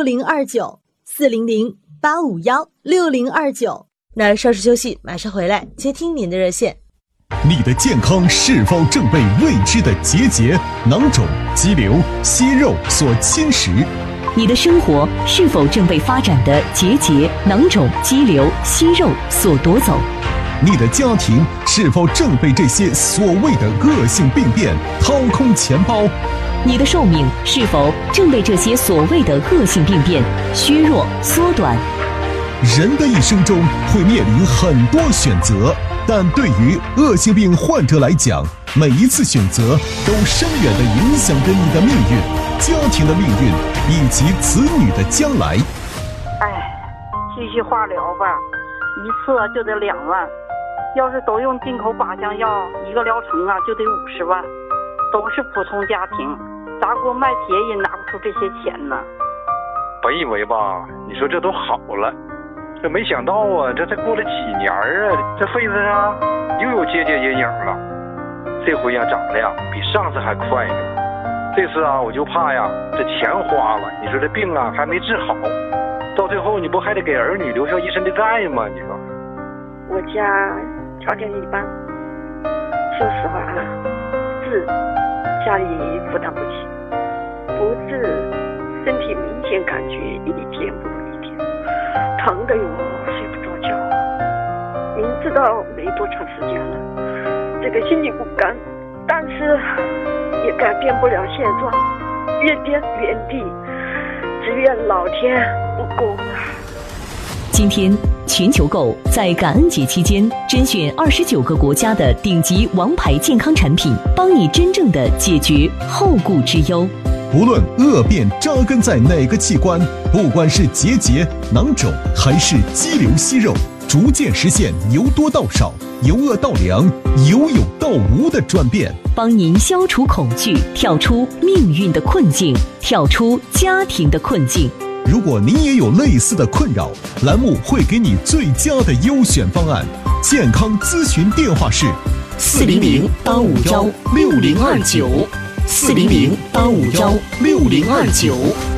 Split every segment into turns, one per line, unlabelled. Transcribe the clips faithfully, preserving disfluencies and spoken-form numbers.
六零二九，四零零八五幺六零二九。那稍事休息，马上回来接听您的热线。
你的健康是否正被未知的结节、囊肿、肌瘤、息肉所侵蚀？
你的生活是否正被发展的结节、囊肿、肌瘤、息肉所夺走？
你的家庭是否正被这些所谓的恶性病变掏空钱包？
你的寿命是否正被这些所谓的恶性病变削弱、缩短？
人的一生中会面临很多选择，但对于恶性病患者来讲，每一次选择都深远地影响着你的命运、家庭的命运以及子女的将来。
哎，继续化疗吧，一次就得两万，要是都用进口靶向药，一个疗程啊就得五十万，都是普通家庭，砸锅卖铁也拿不出这些钱呢。
本以为吧，你说这都好了，这没想到啊，这才过了几年啊，这肺子上又有结节阴影了。这回呀，长得呀比上次还快呢。这次啊，我就怕呀，这钱花了，你说这病啊还没治好，到最后你不还得给儿女留下一身的债吗？你说。
我家条件一般，说实话啊，治家里负担不起，不治身体明显感觉一天不如一天，疼得我睡不着觉。明知道没多长时间了，这个心里不甘，但是也改变不了现状，越颠原地，只愿老天不公啊。
今天全球购在感恩节期间甄选二十九个国家的顶级王牌健康产品，帮你真正的解决后顾之忧。
无论恶变扎根在哪个器官，不管是结节、囊肿还是肌瘤、息肉，逐渐实现由多到少、由恶到良、由有到无的转变，
帮您消除恐惧，跳出命运的困境，跳出家庭的困境。
如果您也有类似的困扰，栏目会给你最佳的优选方案。健康咨询电话是
四零零八五幺六零二九，四零零八五幺六零二九。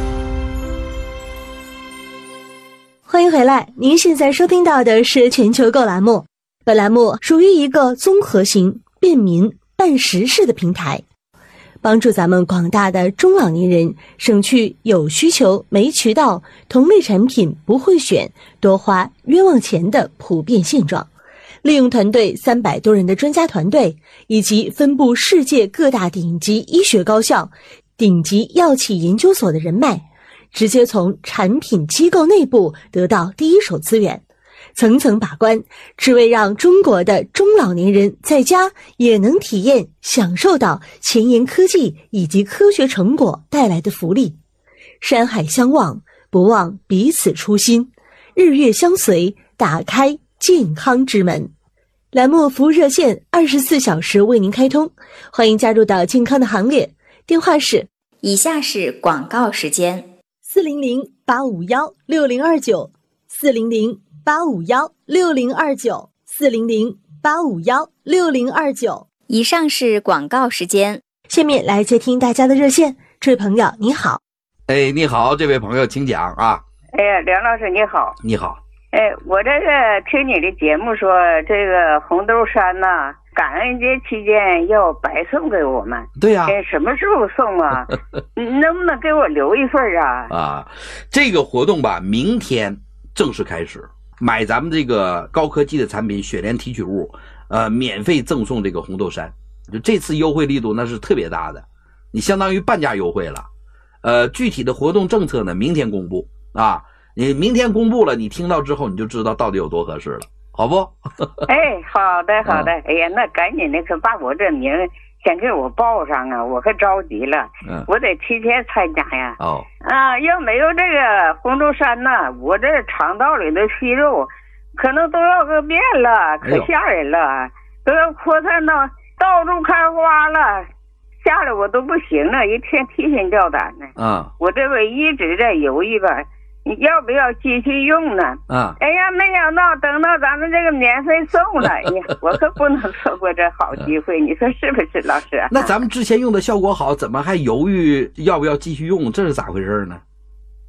欢迎回来，您现在收听到的是全球购栏目。本栏目属于一个综合型、便民、办实事的平台，帮助咱们广大的中老年人省去有需求没渠道、同类产品不会选、多花冤枉钱的普遍现状。利用团队三百多人的专家团队，以及分布世界各大顶级医学高校、顶级药企研究所的人脉，直接从产品机构内部得到第一手资源，层层把关，只为让中国的中老年人在家也能体验享受到前沿科技以及科学成果带来的福利。山海相望，不忘彼此初心，日月相随，打开健康之门。栏目服务热线二十四小时为您开通，欢迎加入到健康的行列。电话是
以下是广告时间：
四零零八五幺六零二九，四零零八五幺六零二九，四零零八五幺六零二九。
以上是广告时间。
下面来接听大家的热线。这位朋友你好。
哎，你好，这位朋友请讲啊。
哎呀，梁老师你好。
你好。
哎，我这个听你的节目说，这个红豆杉呐、啊，感恩节期间要白送给我们。
对呀、啊。
哎，什么时候送啊？能不能给我留一份啊？
啊，这个活动吧，明天正式开始。买咱们这个高科技的产品雪莲提取物，呃，免费赠送这个红豆杉。就这次优惠力度那是特别大的，你相当于半价优惠了。呃，具体的活动政策呢，明天公布啊。你明天公布了，你听到之后你就知道到底有多合适了，好不？
哎，好的好的、嗯、哎呀，那赶紧的可把我这名先给我报上啊，我可着急了、嗯、我得提前参加呀。
哦
啊，要没有这个红豆杉呢，我这肠道里的息肉可能都要个变了，可吓人了、哎、都要扩散到到处开花了，吓得我都不行了，一天提心吊胆的。
嗯，
我这个一直在犹豫吧，你要不要继续用呢？
啊！
哎呀，没想到等到咱们这个免费送了，哎呀，我可不能错过这好机会，你说是不是，老师？
那咱们之前用的效果好，怎么还犹豫要不要继续用？这是咋回事呢？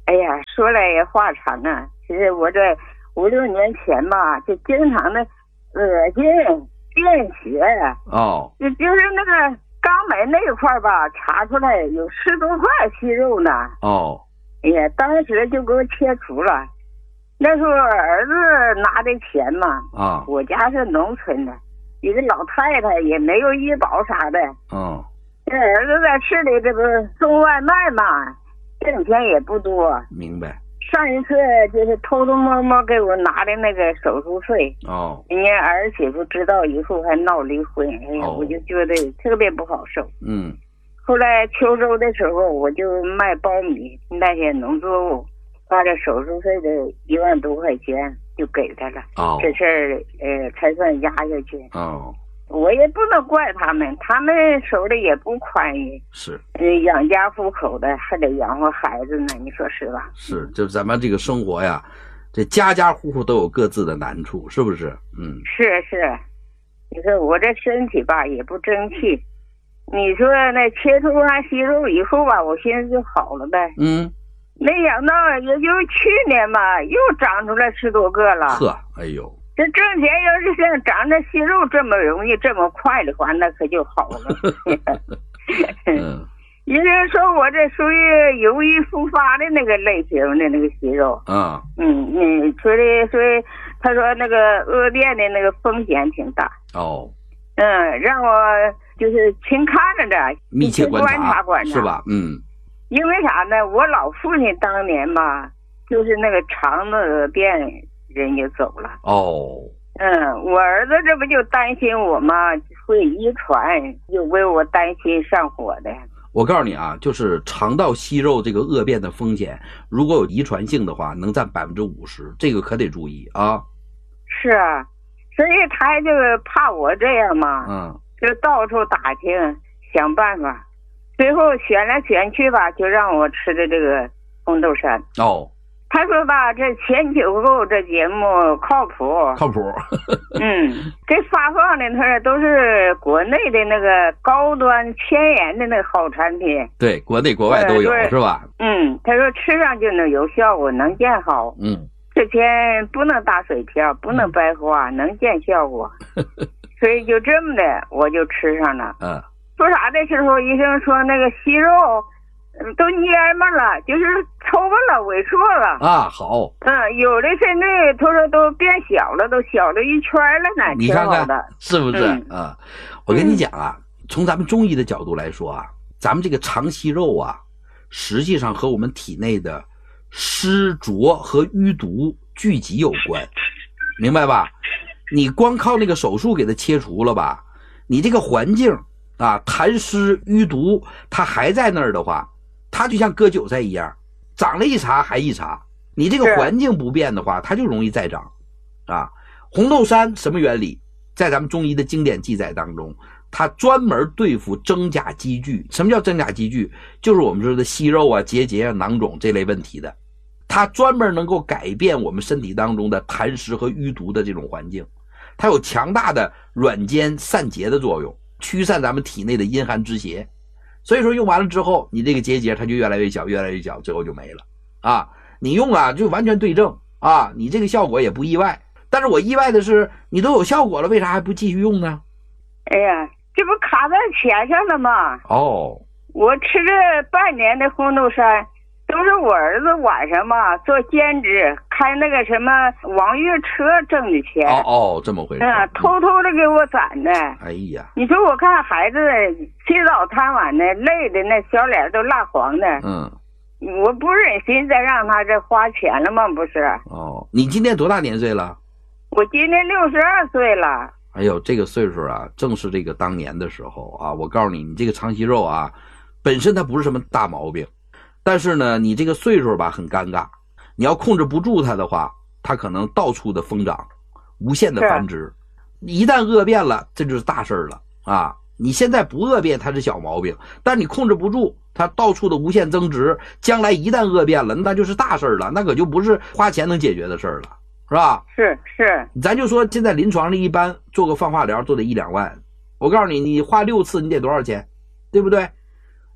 哎呀，说来也话长啊。其实我这五六年前吧，就经常的恶心、便血呀。
哦。
就就是那个肛门那一块吧，查出来有十多块息肉呢。
哦。
哎呀，当时就给我切除了。那时候儿子拿的钱嘛。
啊。
我家是农村的，一个老太太也没有医保啥的。
嗯。
这儿子在市里这不送外卖嘛，挣钱也不多。
明白。
上一次就是偷偷摸摸给我拿的那个手术费。
哦。
人家儿媳妇知道以后还闹离婚，哎呀，
哦、
我就觉得特别不好受。
嗯。
后来秋收的时候，我就卖苞米那些农作物，把这手术费的一万多块钱就给他了。
哦。
这事儿呃才算压下去。
哦。
我也不能怪他们，他们手里也不宽裕，
是，
呃，养家糊口的，还得养活孩子呢，你说是吧？
是，就咱们这个生活呀，这家家户户都有各自的难处，是不是？嗯，
是是，你说我这身体吧也不争气，你说那切除完息肉以后吧，我寻思就好了呗。
嗯，
没想到也就去年吧，又长出来十多个了。
呵，哎呦。
这挣钱要是像长这息肉这么容易这么快的话，那可就好了。
嗯，
有人说我这属于有意复发的那个类型的那个息肉。
啊，
嗯嗯，所以所以他说那个恶变的那个风险挺大。
哦。
嗯，让我就是勤看着着，
密切观察，
观察观察，
是吧？嗯。
因为啥呢？我老父亲当年吧，就是那个肠子恶变。人就走了
哦，
嗯，我儿子这不就担心我吗？会遗传，就为我担心上火的。
我告诉你啊，就是肠道息肉这个恶变的风险，如果有遗传性的话，能占百分之五十，这个可得注意啊。
是啊，所以他就怕我这样嘛，
嗯，
就到处打听想办法，最后选来选去吧，就让我吃的这个红豆杉。
哦。
他说吧，这钱九购这节目靠谱，
靠谱。
嗯，这发放的他说都是国内的那个高端前沿的那个好产品。
对，国内国外都有，是吧？
嗯，他说吃上就能有效果，能见好。
嗯，
这钱不能打水漂，不能白花，嗯、能见效果。所以就这么的，我就吃上了。
嗯，
说啥的时候，医生说那个息肉。都蔫巴了，就是抽巴了，萎缩了
啊！好，
嗯，有的甚至他说都变小了，都小了一圈了呢。
你看看
的
是不是、嗯、啊？我跟你讲啊、嗯，从咱们中医的角度来说啊，咱们这个肠息肉啊，实际上和我们体内的湿浊和淤毒聚集有关，明白吧？你光靠那个手术给它切除了吧，你这个环境啊，痰湿淤毒它还在那儿的话。它就像割韭菜一样，长了一茬还一茬。你这个环境不变的话，它就容易再长。啊，红豆杉什么原理？在咱们中医的经典记载当中，它专门对付真假积聚。什么叫真假积聚？就是我们说的息肉啊、结节啊、囊肿这类问题的。它专门能够改变我们身体当中的痰湿和淤毒的这种环境，它有强大的软坚散结的作用，驱散咱们体内的阴寒之邪。所以说用完了之后，你这个结节它就越来越小，越来越小，最后就没了啊！你用啊就完全对症啊，你这个效果也不意外。但是我意外的是，你都有效果了，为啥还不继续用呢？
哎呀，这不卡在钱上了吗？
哦，
我吃这半年的红豆杉，都是我儿子晚上嘛做兼职，开那个什么网约车挣的钱。
哦哦，这么回事。
嗯，偷偷的给我攒的。
哎呀，
你说我看孩子起早贪晚的，累的那小脸都蜡黄的。
嗯，
我不忍心再让他这花钱了吗？不是。
哦，你今年多大年岁了？
我今年六十二岁了。
哎呦，这个岁数啊，正是这个当年的时候啊。我告诉你，你这个肠息肉啊，本身它不是什么大毛病。但是呢，你这个岁数吧很尴尬，你要控制不住它的话，它可能到处的疯长，无限的繁殖。一旦恶变了，这就是大事了啊！你现在不恶变，它是小毛病，但你控制不住，它到处的无限增殖，将来一旦恶变了，那就是大事了，那可就不是花钱能解决的事了，是吧？
是是，
咱就说现在临床上一般做个放化疗都得一两万，我告诉你，你花六次你得多少钱，对不对？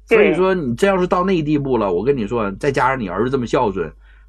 所以说你这要是到那个地步了，我跟你说，再加上你儿子这么孝顺，